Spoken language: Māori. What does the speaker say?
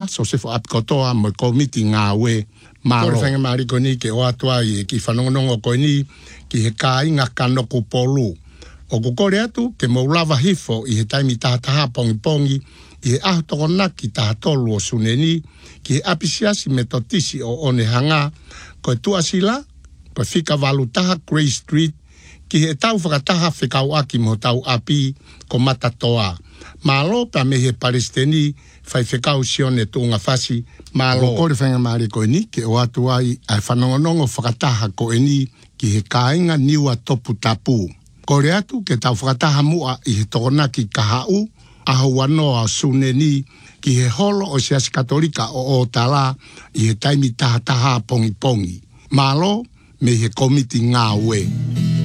so se fo apikotoa mo komiti ngā we malo. Kore whenga maari ko ni ke o atua i ki whanongonongo ko ni ki he ka inga kanoku polu. O kukore atu ke maulawa hifo i he taimi tahataha pongi i he aho toko naki tahatolu o suneni ki he apisiasi me totisi o one hanga ko tuasila ko fika valutaha Grey Street ki he tau whakataha whikau aki mo tau api ko matatoa. Malo pa me he Palestini fai whikau sione tuunga fasi malo. Kore whenga maari ko ni ke o atu ai whanongonongo whakataha ko ni ki he kāinga niua topu tapu. Kore atu ke tau whakataha mua i he tokonaki kahau aho wanoa suneni ki he holo o siasi katolika o tala i he taimi tahataha pongi. Malo me he komiti ngā we.